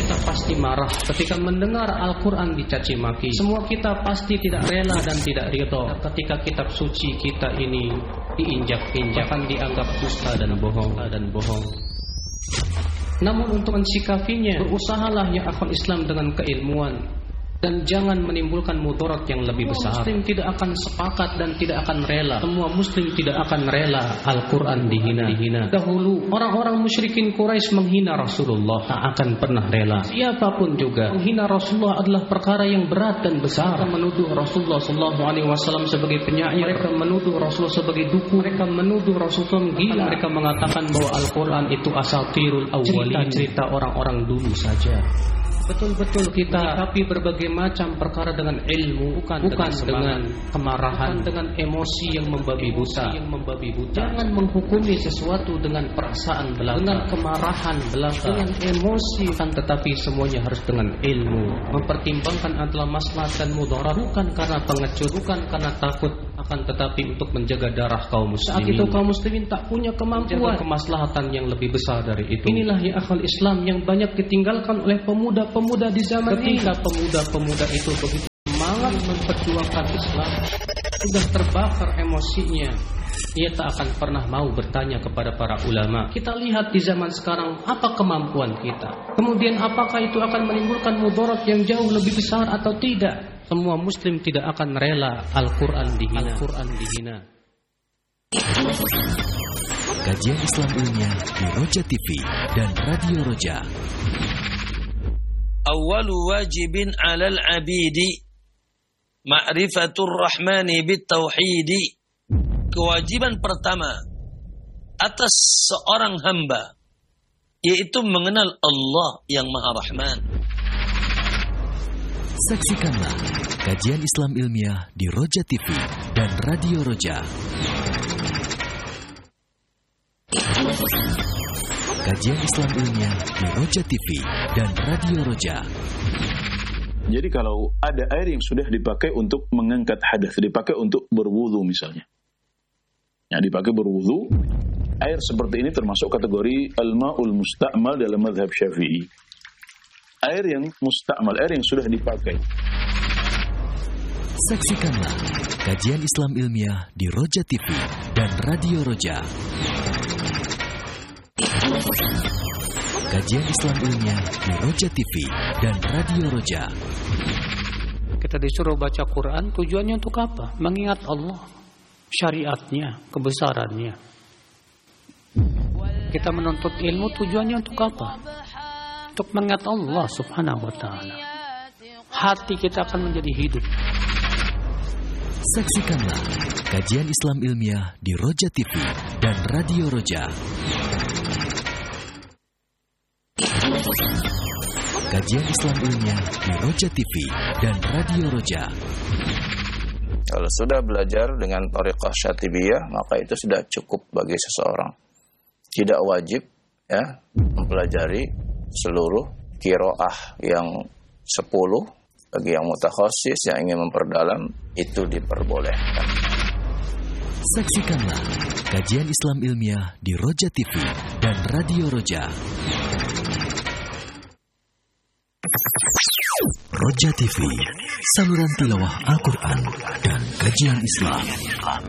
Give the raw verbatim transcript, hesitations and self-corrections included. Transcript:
kita pasti marah ketika mendengar Al-Quran dicaci maki. Semua kita pasti tidak rela dan tidak ridho ketika kitab suci kita ini diinjak-injak, akan dianggap dusta dan bohong dan bohong. Namun untuk mensikapinya, berusahalah ya akhwal Islam dengan keilmuan, dan jangan menimbulkan mudarat yang lebih besar. Muslim tidak akan sepakat dan tidak akan rela. Semua muslim tidak akan rela Al-Quran dihina. dihina. Dahulu orang-orang musyrikin Quraisy menghina Rasulullah, tak akan pernah rela. Siapapun juga menghina Rasulullah adalah perkara yang berat dan besar. Mereka menuduh Rasulullah sallallahu alaihi wasallam sebagai penyair. Mereka menuduh Rasulullah sebagai dukun. Mereka menuduh Rasulullah gila. Mereka mengatakan bahwa Al-Quran itu asatirul awwalin, cerita orang-orang dulu saja. Betul-betul kita tapi berbagai macam perkara dengan ilmu, bukan, bukan dengan, dengan kemarahan, bukan dengan emosi yang membabi buta. Yang membabi buta. Jangan menghukumi sesuatu dengan perasaan belaka, dengan kemarahan belaka, dengan emosi, kan, tetapi semuanya harus dengan ilmu. Mempertimbangkan antara maslahat dan mudarat, bukan karena pengecut, bukan karena takut, akan tetapi untuk menjaga darah kaum muslimin. Saat itu kaum muslimin tak punya kemampuan, kemaslahatan yang lebih besar dari itu. Inilah ya akhwal Islam yang banyak ditinggalkan oleh pemuda-pemuda di zaman ini. Ketika pemuda-pemuda itu begitu semangat memperjuangkan Islam, sudah terbakar emosinya, ia tak akan pernah mau bertanya kepada para ulama. Kita lihat di zaman sekarang apa kemampuan kita, kemudian apakah itu akan menimbulkan mudarat yang jauh lebih besar atau tidak. Semua muslim tidak akan rela Al-Quran dihina. Al-Quran dihina. Kajian Islam ilmiah di Roja T V dan Radio Roja. Awwalu wajibin 'alal 'abidi ma'rifatur rahmani bitauhidi. Kewajiban pertama atas seorang hamba yaitu mengenal Allah yang Maha Rahman. Saksikanlah kajian Islam ilmiah di Roja T V dan Radio Roja. Kajian Islam ilmiah di Roja T V dan Radio Roja. Jadi kalau ada air yang sudah dipakai untuk mengangkat hadas, dipakai untuk berwudu misalnya, ya, dipakai berwudu, air seperti ini termasuk kategori al-ma'ul musta'mal dalam mazhab Syafi'i. Air yang musta'mal, air yang sudah dipakai. Saksikanlah kajian Islam ilmiah di Roja T V dan Radio Roja. Kajian Islam ilmiah di Roja T V dan Radio Roja. Kita disuruh baca Quran, tujuannya untuk apa? Mengingat Allah, syariatnya, kebesarannya. Kita menuntut ilmu, tujuannya untuk apa? Untuk mengingat Allah subhanahu wa ta'ala. Hati kita akan menjadi hidup. Saksikanlah kajian Islam ilmiah di Roja T V dan Radio Roja. Kajian Islam ilmiah di Roja T V dan Radio Roja. Kalau sudah belajar dengan thariqah syatibiyah, maka itu sudah cukup bagi seseorang. Tidak wajib ya mempelajari seluruh qiraah yang sepuluh. Bagi yang mutakhasis yang ingin memperdalam, itu diperbolehkan. Saksikanlah kajian Islam ilmiah di Roja T V dan Radio Roja. Roja T V, saluran tilawah Al-Quran dan kajian Islam.